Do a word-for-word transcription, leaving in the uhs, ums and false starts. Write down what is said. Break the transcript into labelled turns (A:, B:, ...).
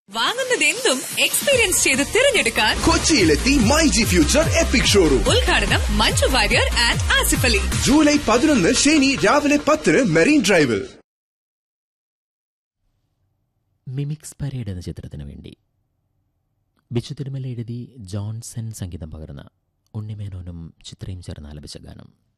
A: വാങ്ങുന്നതെന്തും experience ചെയ്ത് തിരഞ്ഞെടുക്കാൻ
B: കൊച്ചിയിലെത്തി my G future EPIC showroom.
A: ഉദ്ഘാടനം മഞ്ജു വാര്യർ ആൻഡ് ആസിഫ് അലി.
B: ജൂലൈ പതിനൊന്ന് ശനി രാവിലെ പത്തിന് മെറീൻ ഡ്രൈവിൽ.
C: മിമിക്സ് പരേഡ് എന്ന ചിത്രത്തിനു വേണ്ടി ബിച്ചു തിരുമല എഴുതി ജോൺസൺ സംഗീതം പകർന്ന ഉണ്ണിമേനോനും ചിത്രയും ചേർന്ന് ആലപിച്ച ഗാനം.